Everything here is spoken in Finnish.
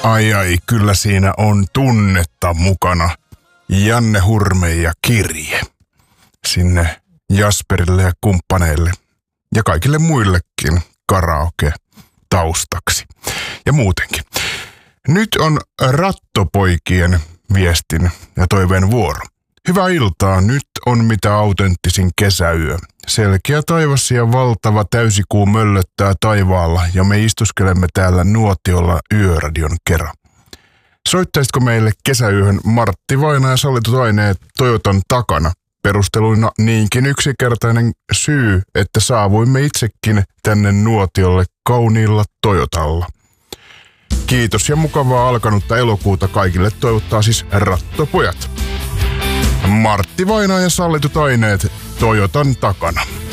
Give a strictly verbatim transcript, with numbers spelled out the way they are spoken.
Ai ai, kyllä siinä on tunnetta mukana. Janne Hurme ja kirje. Sinne Jasperille ja kumppaneille ja kaikille muillekin karaoke taustaksi. Ja muutenkin. Nyt on Rattopoikien viestin ja toiveen vuoro. Hyvää iltaa, nyt on mitä autenttisin kesäyö. Selkeä taivas ja valtava täysikuu möllöttää taivaalla ja me istuskelemme täällä nuotiolla Yöradion kera. Soittaisitko meille kesäyöhön Martti Vaina ja sallitut aineet Toyotan takana? Perusteluina niinkin yksinkertainen syy, että saavuimme itsekin tänne nuotiolle kauniilla Toyotalla. Kiitos ja mukavaa alkanutta elokuuta kaikille toivottaa siis Rattopojat. Martti Vaina ja sallitut aineet Toyotan takana.